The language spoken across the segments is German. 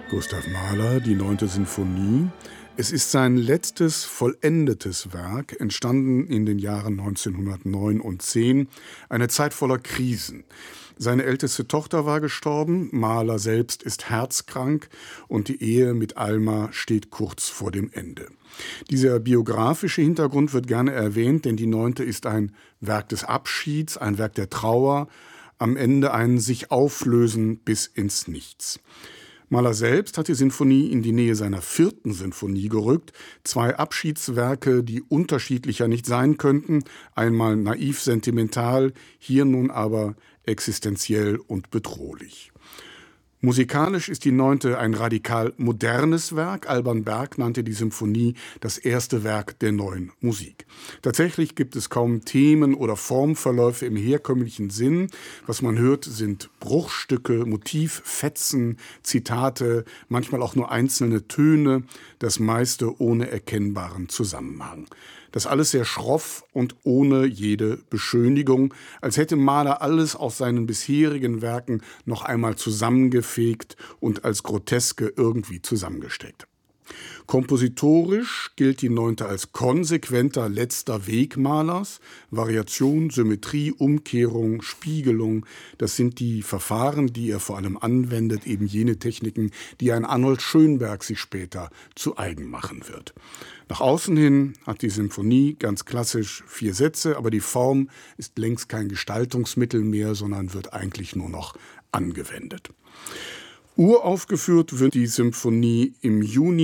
Gustav Mahler, die 9. Sinfonie. Es ist sein letztes vollendetes Werk, entstanden in den Jahren 1909 und 10, eine Zeit voller Krisen. Seine älteste Tochter war gestorben, Mahler selbst ist herzkrank und die Ehe mit Alma steht kurz vor dem Ende. Dieser biografische Hintergrund wird gerne erwähnt, denn die 9. ist ein Werk des Abschieds, ein Werk der Trauer, am Ende ein sich auflösen bis ins Nichts. Mahler selbst hat die Sinfonie in die Nähe seiner 4. Sinfonie gerückt. 2 Abschiedswerke, die unterschiedlicher nicht sein könnten. Einmal naiv sentimental, hier nun aber existenziell und bedrohlich. Musikalisch ist die 9. ein radikal modernes Werk. Alban Berg nannte die Symphonie das erste Werk der neuen Musik. Tatsächlich gibt es kaum Themen oder Formverläufe im herkömmlichen Sinn. Was man hört, sind Bruchstücke, Motivfetzen, Zitate, manchmal auch nur einzelne Töne, das meiste ohne erkennbaren Zusammenhang. Das alles sehr schroff und ohne jede Beschönigung, als hätte Mahler alles aus seinen bisherigen Werken noch einmal zusammengefegt und als Groteske irgendwie zusammengesteckt. Kompositorisch gilt die 9. als konsequenter letzter Weg Mahlers. Variation, Symmetrie, Umkehrung, Spiegelung, das sind die Verfahren, die er vor allem anwendet, eben jene Techniken, die ein Arnold Schönberg sich später zu eigen machen wird. Nach außen hin hat die Symphonie ganz klassisch 4 Sätze, aber die Form ist längst kein Gestaltungsmittel mehr, sondern wird eigentlich nur noch angewendet. Uraufgeführt wird die Symphonie im Juni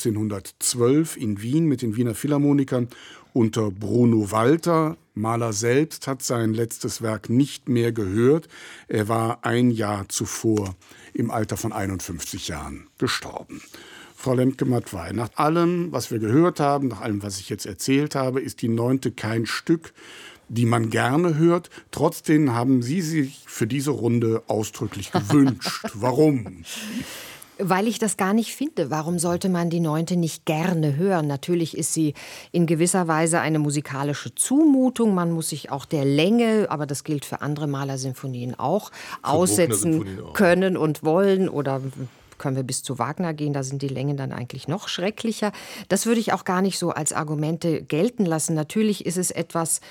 1912 in Wien mit den Wiener Philharmonikern unter Bruno Walter. Mahler selbst hat sein letztes Werk nicht mehr gehört. Er war ein Jahr zuvor im Alter von 51 Jahren gestorben. Frau Lemke-Matwei, nach allem, was wir gehört haben, nach allem, was ich jetzt erzählt habe, ist die 9. kein Stück, die man gerne hört. Trotzdem haben Sie sich für diese Runde ausdrücklich gewünscht. Warum? Weil ich das gar nicht finde. Warum sollte man die 9. nicht gerne hören? Natürlich ist sie in gewisser Weise eine musikalische Zumutung. Man muss sich auch der Länge, aber das gilt für andere Mahler-Sinfonien auch, aussetzen können und wollen. Oder können wir bis zu Wagner gehen, da sind die Längen dann eigentlich noch schrecklicher. Das würde ich auch gar nicht so als Argumente gelten lassen. Natürlich ist es etwas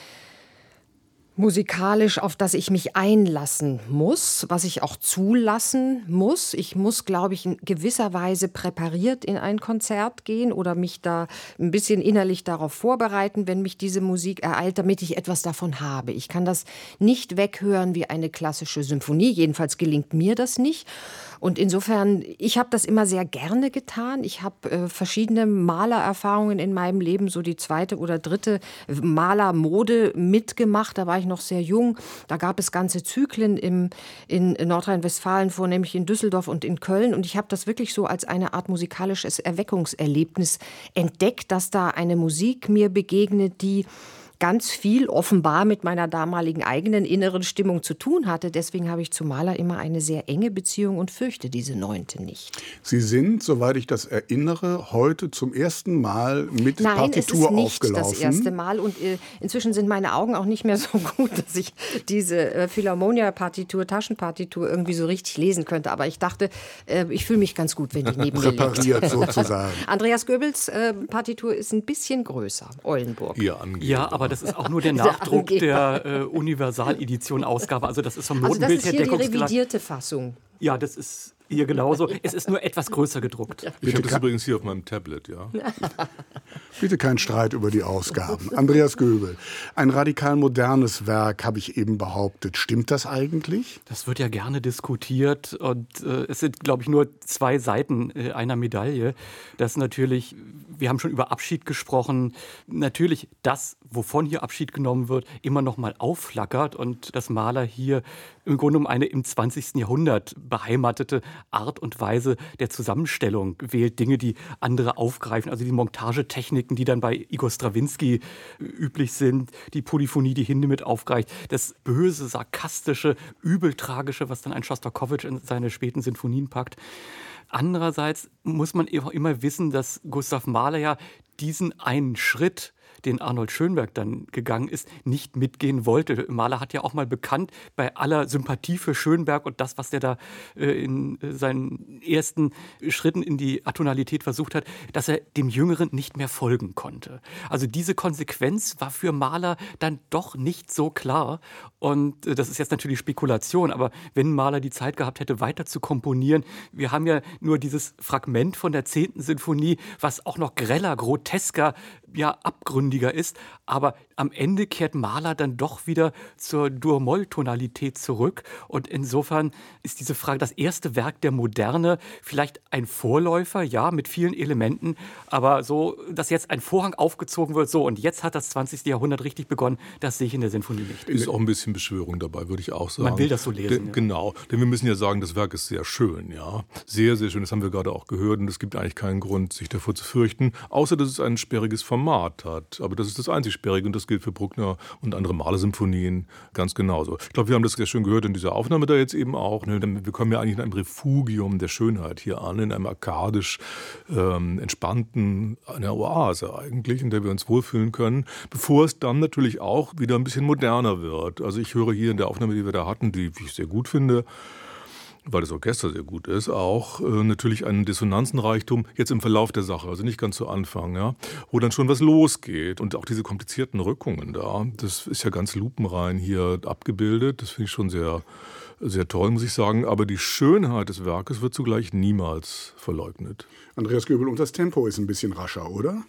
musikalisch, auf das ich mich einlassen muss, was ich auch zulassen muss. Ich muss, glaube ich, in gewisser Weise präpariert in ein Konzert gehen oder mich da ein bisschen innerlich darauf vorbereiten, wenn mich diese Musik ereilt, damit ich etwas davon habe. Ich kann das nicht weghören wie eine klassische Symphonie. Jedenfalls gelingt mir das nicht. Und insofern, ich habe das immer sehr gerne getan. Ich habe verschiedene Malererfahrungen in meinem Leben, so die 2. oder 3. Malermode mitgemacht. Da war ich noch sehr jung. Da gab es ganze Zyklen in Nordrhein-Westfalen, vornehmlich in Düsseldorf und in Köln. Und ich habe das wirklich so als eine Art musikalisches Erweckungserlebnis entdeckt, dass da eine Musik mir begegnet, die ganz viel offenbar mit meiner damaligen eigenen inneren Stimmung zu tun hatte. Deswegen habe ich zu Mahler immer eine sehr enge Beziehung und fürchte diese 9. nicht. Sie sind, soweit ich das erinnere, heute zum ersten Mal mit Partitur aufgelaufen. Nein, es ist nicht das erste Mal. Und inzwischen sind meine Augen auch nicht mehr so gut, dass ich diese Philharmonia-Partitur, Taschenpartitur irgendwie so richtig lesen könnte. Aber ich dachte, ich fühle mich ganz gut, wenn die neben mir liegt. Präpariert sozusagen. Andreas Goebbels Partitur ist ein bisschen größer. Eulenburg. Ja, aber das ist auch nur der Nachdruck der Universaledition-Ausgabe. Also das ist vom Notenbild her deckungsgleich. Das ist hier die revidierte Fassung. Ja, das ist hier genauso. Es ist nur etwas größer gedruckt. Ich habe das übrigens hier auf meinem Tablet, ja. Bitte kein Streit über die Ausgaben. Andreas Göbel, ein radikal modernes Werk, habe ich eben behauptet. Stimmt das eigentlich? Das wird ja gerne diskutiert und es sind, glaube ich, nur 2 Seiten einer Medaille. Das natürlich, wir haben schon über Abschied gesprochen, natürlich das, wovon hier Abschied genommen wird, immer noch mal aufflackert und dass Mahler hier im Grunde um eine im 20. Jahrhundert beheimatete Art und Weise der Zusammenstellung wählt, Dinge, die andere aufgreifen, also die Montagetechniken, die dann bei Igor Strawinski üblich sind, die Polyphonie, die Hinde mit aufgreift, das böse, sarkastische, übeltragische, was dann ein Schostakowitsch in seine späten Sinfonien packt. Andererseits muss man immer wissen, dass Gustav Mahler ja diesen einen Schritt den Arnold Schönberg dann gegangen ist, nicht mitgehen wollte. Mahler hat ja auch mal bekannt, bei aller Sympathie für Schönberg und das, was der da in seinen ersten Schritten in die Atonalität versucht hat, dass er dem Jüngeren nicht mehr folgen konnte. Also diese Konsequenz war für Mahler dann doch nicht so klar. Und das ist jetzt natürlich Spekulation, aber wenn Mahler die Zeit gehabt hätte, weiter zu komponieren, wir haben ja nur dieses Fragment von der 10. Sinfonie, was auch noch greller, grotesker, ja, abgründiger ist. Aber am Ende kehrt Mahler dann doch wieder zur Dur-Moll-Tonalität zurück. Und insofern ist diese Frage, das erste Werk der Moderne, vielleicht ein Vorläufer, ja, mit vielen Elementen, aber so, dass jetzt ein Vorhang aufgezogen wird, so, und jetzt hat das 20. Jahrhundert richtig begonnen, das sehe ich in der Sinfonie nicht. Ist auch ein bisschen Beschwörung dabei, würde ich auch sagen. Man will das so lesen. Ja. Genau, denn wir müssen ja sagen, das Werk ist sehr schön, ja. Sehr, sehr schön, das haben wir gerade auch gehört und es gibt eigentlich keinen Grund, sich davor zu fürchten, außer dass es ein sperriges Format hat. Aber das ist das einzig Sperrige und das gilt für Bruckner und andere Mahler-Symphonien ganz genauso. Ich glaube, wir haben das sehr schön gehört in dieser Aufnahme da jetzt eben auch. Ne? Wir kommen ja eigentlich in einem Refugium der Schönheit hier an, in einem arkadisch entspannten, einer Oase eigentlich, in der wir uns wohlfühlen können, bevor es dann natürlich auch wieder ein bisschen moderner wird. Also ich höre hier in der Aufnahme, die wir da hatten, die ich sehr gut finde, weil das Orchester sehr gut ist, auch natürlich einen Dissonanzenreichtum jetzt im Verlauf der Sache, also nicht ganz zu Anfang, ja, wo dann schon was losgeht und auch diese komplizierten Rückungen da, das ist ja ganz lupenrein hier abgebildet, das finde ich schon sehr, sehr toll, muss ich sagen, aber die Schönheit des Werkes wird zugleich niemals verleugnet. Andreas Göbel, und das Tempo ist ein bisschen rascher, oder?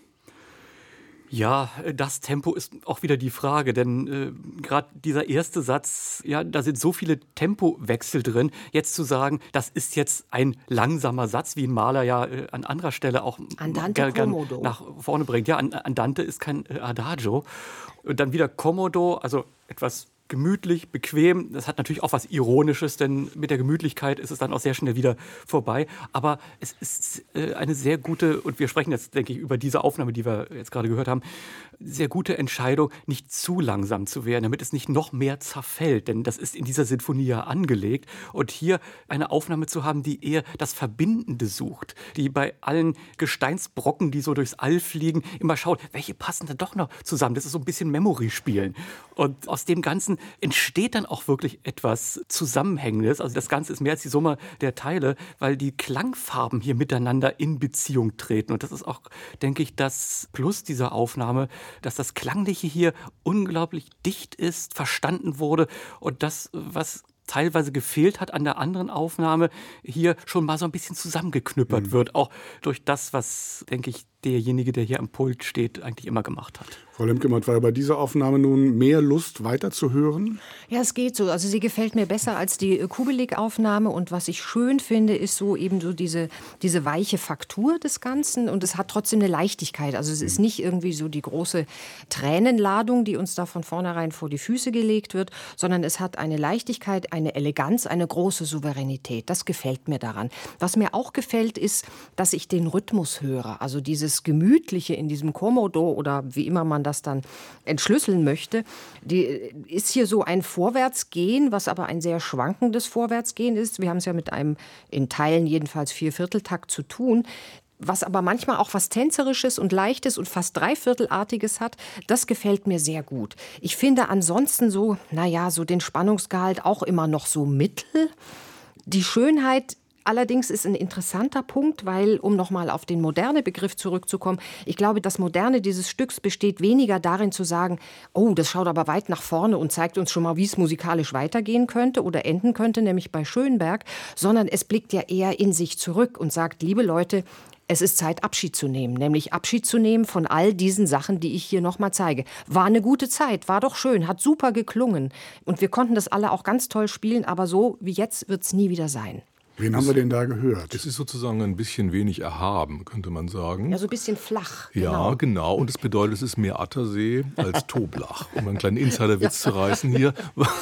Ja, das Tempo ist auch wieder die Frage, denn gerade dieser erste Satz, ja, da sind so viele Tempowechsel drin. Jetzt zu sagen, das ist jetzt ein langsamer Satz, wie ein Mahler ja an anderer Stelle auch Andante Commodo nach vorne bringt. Ja, Andante ist kein Adagio. Und dann wieder Commodo, also etwas gemütlich, bequem. Das hat natürlich auch was Ironisches, denn mit der Gemütlichkeit ist es dann auch sehr schnell wieder vorbei. Aber es ist eine sehr gute, und wir sprechen jetzt, denke ich, über diese Aufnahme, die wir jetzt gerade gehört haben, sehr gute Entscheidung, nicht zu langsam zu werden, damit es nicht noch mehr zerfällt. Denn das ist in dieser Sinfonie ja angelegt. Und hier eine Aufnahme zu haben, die eher das Verbindende sucht, die bei allen Gesteinsbrocken, die so durchs All fliegen, immer schaut, welche passen da doch noch zusammen. Das ist so ein bisschen Memory-Spielen. Und aus dem Ganzen entsteht dann auch wirklich etwas Zusammenhängendes. Also das Ganze ist mehr als die Summe der Teile, weil die Klangfarben hier miteinander in Beziehung treten. Und das ist auch, denke ich, das Plus dieser Aufnahme, dass das Klangliche hier unglaublich dicht ist, verstanden wurde und das, was teilweise gefehlt hat an der anderen Aufnahme, hier schon mal so ein bisschen zusammengeknüppert wird. Auch durch das, was, denke ich, derjenige, der hier am Pult steht, eigentlich immer gemacht hat. Frau Lemke-Matt, war bei dieser Aufnahme nun mehr Lust, weiterzuhören? Ja, es geht so. Also sie gefällt mir besser als die Kubelik-Aufnahme. Und was ich schön finde, ist so eben so diese weiche Faktur des Ganzen. Und es hat trotzdem eine Leichtigkeit. Also es ist nicht irgendwie so die große Tränenladung, die uns da von vornherein vor die Füße gelegt wird, sondern es hat eine Leichtigkeit, eine Eleganz, eine große Souveränität. Das gefällt mir daran. Was mir auch gefällt, ist, dass ich den Rhythmus höre. Also dieses Gemütliche in diesem Commodo oder wie immer man das dann entschlüsseln möchte, die ist hier so ein Vorwärtsgehen, was aber ein sehr schwankendes Vorwärtsgehen ist. Wir haben es ja mit einem in Teilen jedenfalls 4/4-Takt zu tun, was aber manchmal auch was Tänzerisches und Leichtes und fast Dreiviertelartiges hat. Das gefällt mir sehr gut. Ich finde ansonsten so, so den Spannungsgehalt auch immer noch so mittel. Die Schönheit allerdings ist ein interessanter Punkt, weil, um nochmal auf den Moderne-Begriff zurückzukommen, ich glaube, das Moderne dieses Stücks besteht weniger darin zu sagen, oh, das schaut aber weit nach vorne und zeigt uns schon mal, wie es musikalisch weitergehen könnte oder enden könnte, nämlich bei Schönberg, sondern es blickt ja eher in sich zurück und sagt, liebe Leute, es ist Zeit, Abschied zu nehmen, nämlich Abschied zu nehmen von all diesen Sachen, die ich hier nochmal zeige. War eine gute Zeit, war doch schön, hat super geklungen und wir konnten das alle auch ganz toll spielen, aber so wie jetzt wird es nie wieder sein. Wen haben wir denn da gehört? Es ist sozusagen ein bisschen wenig erhaben, könnte man sagen. Ja, so ein bisschen flach. Ja, genau. Und das bedeutet, es ist mehr Attersee als Toblach. Um einen kleinen Insiderwitz zu reißen hier.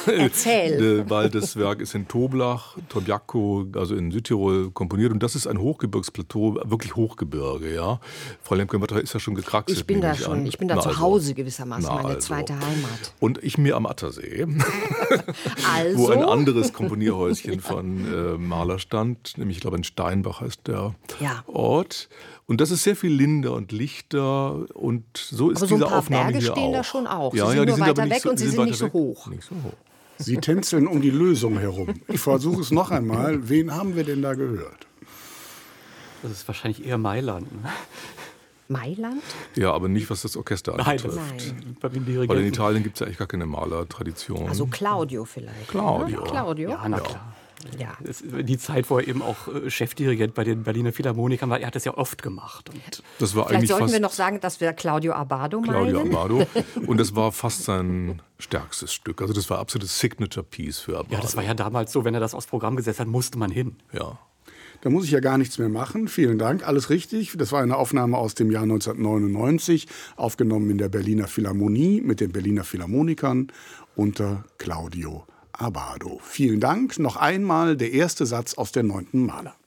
Erzähl. Weil das Werk ist in Toblach, Tobjako, also in Südtirol komponiert. Und das ist ein Hochgebirgsplateau, wirklich Hochgebirge. Ja. Frau Lemke-Matt ist ja schon gekraxelt. Ich bin da schon. Ich bin da zu Hause gewissermaßen, meine zweite Heimat. Und ich mir am Attersee, Also? wo ein anderes Komponierhäuschen von Mahler steht. stand, nämlich ich glaube in Steinbach heißt der Ja. Ort. Und das ist sehr viel linder und lichter und so ist Aber so ein diese paar Aufnahme Berge hier stehen auch. da schon auch. Ja, Sie sind ja, die nur sind aber weiter nicht weg so, und sie sind weiter nicht so weg. hoch. Nicht so hoch. Sie tänzeln um die Lösung herum. Ich versuche es noch einmal. Wen haben wir denn da gehört? Das ist wahrscheinlich eher Mailand. Ne? Mailand? Ja, aber nicht, was das Orchester anbetrifft. Nein. Bei den Weil in Dirigenten. Italien gibt es ja eigentlich gar keine Malertradition. Also Claudio vielleicht. Claudio. Ne? Claudio? Ja, na klar. Ja. Die Zeit, wo er eben auch Chefdirigent bei den Berliner Philharmonikern war, er hat das ja oft gemacht. Und Das war Vielleicht eigentlich sollten fast wir noch sagen, dass wir Claudio Abbado Claudio meinen. Abbado. Und das war fast sein stärkstes Stück. Also das war absolutes Signature-Piece für Abbado. ja, das war ja damals so, wenn er das aufs Programm gesetzt hat, musste man hin. Ja. Da muss ich ja gar nichts mehr machen. Vielen Dank, alles richtig. Das war eine Aufnahme aus dem Jahr 1999, aufgenommen in der Berliner Philharmonie mit den Berliner Philharmonikern unter Claudio Abbado. Vielen Dank. Noch einmal der erste Satz aus der 9. Maler.